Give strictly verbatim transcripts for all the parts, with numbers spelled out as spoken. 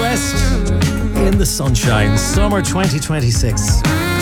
West in the sunshine. Summer twenty twenty-six.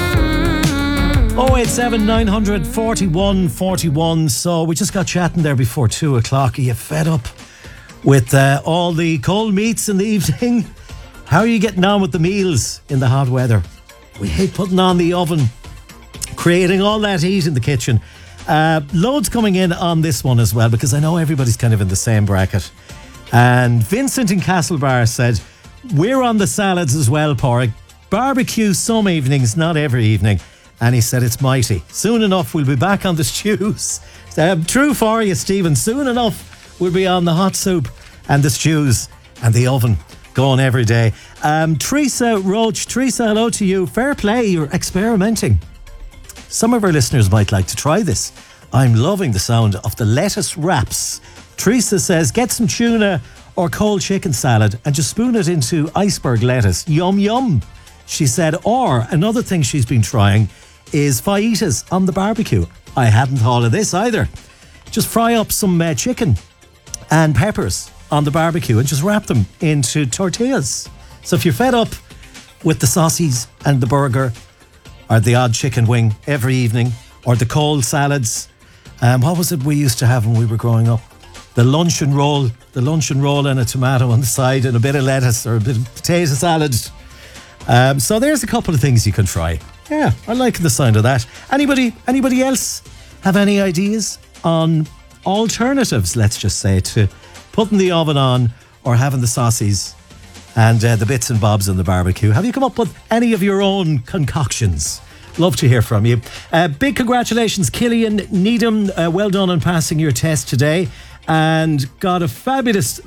oh eight seven nine four one four one. So we just got chatting there before two o'clock. Are you fed up with uh, all the cold meats in the evening? How are you getting on with the meals in the hot weather? We hate putting on the oven, creating all that heat in the kitchen. Uh, loads coming in on this one as well, because I know everybody's kind of in the same bracket. And Vincent in Castlebar said, we're on the salads as well, Porrick. Barbecue some evenings, not every evening. And he said it's mighty. Soon enough, we'll be back on the stews. Um, true for you, Stephen. Soon enough, we'll be on the hot soup and the stews and the oven going every day. Um, Teresa Roach. Teresa, hello to you. Fair play, you're experimenting. Some of our listeners might like to try this. I'm loving the sound of the lettuce wraps. Teresa says, get some tuna or cold chicken salad and just spoon it into iceberg lettuce. Yum, yum. She said, or another thing she's been trying is fajitas on the barbecue. I hadn't thought of this either. Just fry up some uh, chicken and peppers on the barbecue and just wrap them into tortillas. So if you're fed up with the sausages and the burger, or the odd chicken wing every evening, or the cold salads. Um, what was it we used to have when we were growing up? The luncheon roll, the luncheon roll and a tomato on the side and a bit of lettuce or a bit of potato salad. Um, so there's a couple of things you can try. Yeah, I like the sound of that. Anybody, anybody else have any ideas on alternatives, let's just say, to putting the oven on or having the sausages and uh, the bits and bobs on the barbecue? Have you come up with any of your own concoctions? Love to hear from you. Uh, big congratulations, Killian Needham. Uh, well done on passing your test today, and got a fabulous